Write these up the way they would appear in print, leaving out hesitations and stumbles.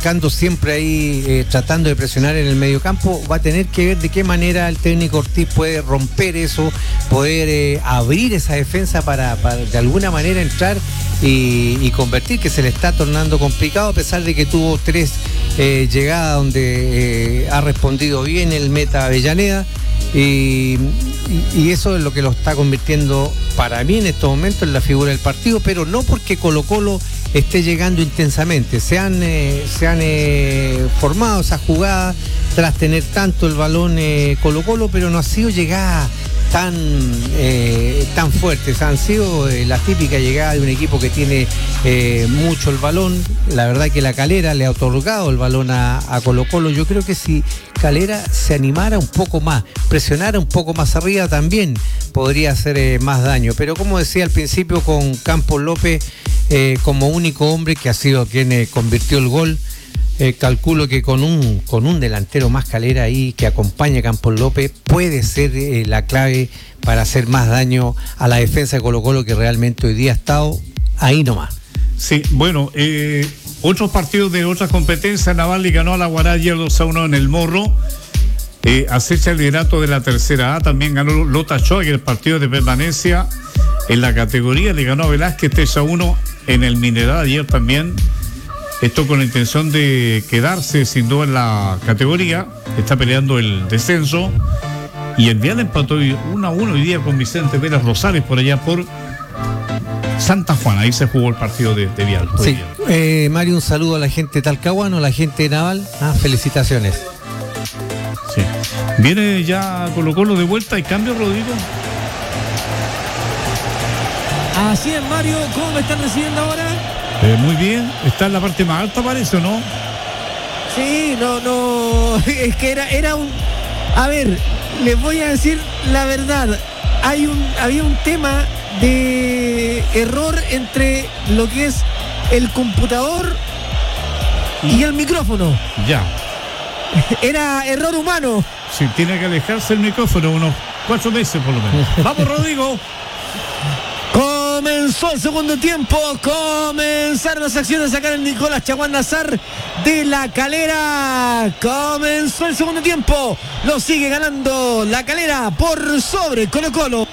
siempre ahí tratando de presionar en el mediocampo, va a tener que ver de qué manera el técnico Ortiz puede romper eso, poder abrir esa defensa para de alguna manera entrar y convertir, que se le está tornando complicado, a pesar de que tuvo 3 llegadas donde ha respondido bien el meta Avellaneda. Y eso es lo que lo está convirtiendo para mí en estos momentos en la figura del partido, pero no porque Colo-Colo esté llegando intensamente. Se han formado esas jugadas tras tener tanto el balón Colo-Colo, pero no ha sido llegada tan fuertes. Han sido la típica llegada de un equipo que tiene mucho el balón. La verdad que la Calera le ha otorgado el balón a Colo-Colo. Yo creo que si Calera se animara un poco más, presionara un poco más arriba, también podría hacer más daño. Pero como decía al principio, con Campos López como único hombre, que ha sido quien convirtió el gol, calculo que con un delantero más Calera ahí que acompaña a Campos López puede ser la clave para hacer más daño a la defensa de Colo-Colo, que realmente hoy día ha estado ahí nomás. Sí, bueno, otros partidos de otras competencias. Naval le ganó a la Guará ayer 2-1 en el Morro. Acecha el liderato de la tercera A. También ganó Lota Choa en el partido de permanencia en la categoría. Le ganó a Velázquez 3-1 en el Mineral ayer también. Esto con la intención de quedarse sin duda en la categoría. Está peleando el descenso. Y el Vial empató 1-1 hoy día con Vicente Pérez Rosales por allá por Santa Juana. Ahí se jugó el partido de Vial. Sí, Mario, un saludo a la gente de Talcahuano, a la gente de Naval. Felicitaciones. Sí. Viene ya Colo-Colo de vuelta y cambio, Rodrigo. Así es, Mario. ¿Cómo me están recibiendo ahora? Muy bien. Está en la parte más alta, parece, ¿o no? Sí, no. Es que era un... A ver, les voy a decir la verdad. Había un tema de error entre lo que es el computador y el micrófono. Ya. Era error humano. Sí, tiene que alejarse el micrófono unos 4 meses por lo menos. Vamos, Rodrigo. Comenzó el segundo tiempo. Comenzaron las acciones acá en Nicolás Chaguán Nazar de la Calera. Comenzó el segundo tiempo. Lo sigue ganando la Calera por sobre Colo-Colo.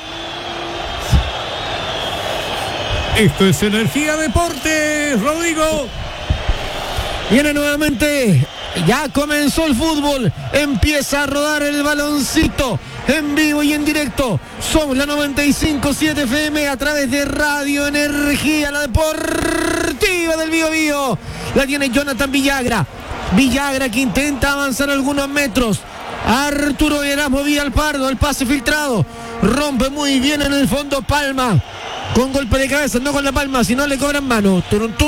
Esto es Energía Deportes, Rodrigo. Viene nuevamente. Ya comenzó el fútbol. Empieza a rodar el baloncito. En vivo y en directo. Somos la 95.7 FM a través de Radio Energía, la deportiva del Biobío. La tiene Jonathan Villagra. Villagra que intenta avanzar algunos metros. Arturo Erasmo Villalpardo, el pase filtrado. Rompe muy bien en el fondo Palma. Con golpe de cabeza, no con la palma, si no le cobran mano.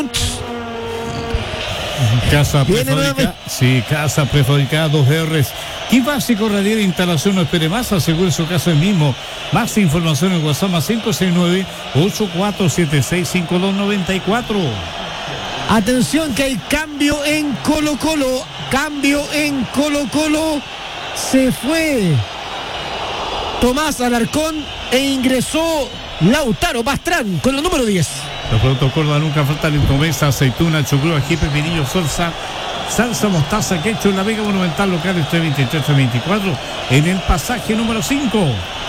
Casa prefabricada. Sí, casa prefabricada 2Rs. ¿Qué básico radial de instalación? No espere más, asegure su casa el mismo. Más información en WhatsApp más 569-8476-5294. Atención que hay cambio en Colo-Colo. Cambio en Colo-Colo. Se fue Tomás Alarcón e ingresó Lautaro Pastrán con el número 10. Los productos Córdoba nunca faltan: Lintomesa, aceituna, choclo, ají, pepinillo, salsa mostaza, ketchup, la Vega Monumental, local entre 23 y 24 en el pasaje número 5.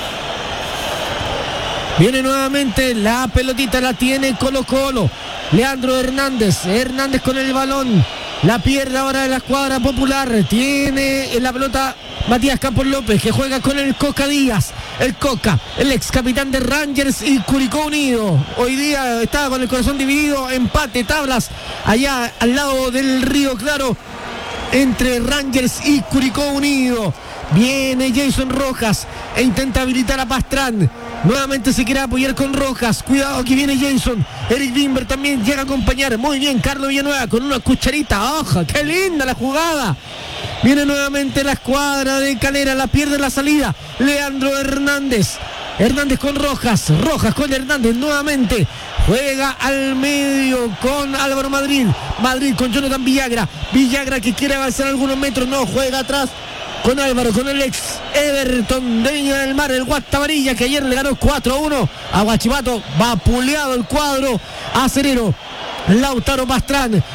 Viene nuevamente la pelotita, la tiene Colo-Colo. Leandro Hernández con el balón. La pierde ahora de la escuadra popular. Tiene en la pelota Matías Campos López, que juega con el Coca Díaz. El Coca, el ex capitán de Rangers y Curicó Unido. Hoy día estaba con el corazón dividido. Empate, tablas, allá al lado del Río Claro, entre Rangers y Curicó Unido. Viene Jason Rojas e intenta habilitar a Pastrán. Nuevamente se quiere apoyar con Rojas. Cuidado que viene Jason. Eric Bimber también llega a acompañar. Muy bien, Carlos Villanueva con una cucharita. ¡Ojo! ¡Qué linda la jugada! Viene nuevamente la escuadra de Calera. La pierde la salida Leandro Hernández. Hernández con Rojas. Rojas con Hernández nuevamente. Juega al medio con Álvaro Madrid. Madrid con Jonathan Villagra. Villagra que quiere avanzar algunos metros. No, juega atrás con Álvaro, con el ex Everton de Viña del Mar, el Guastavarilla, que ayer le ganó 4-1 a Huachipato. Vapuleado el cuadro acerero. Lautaro Pastrán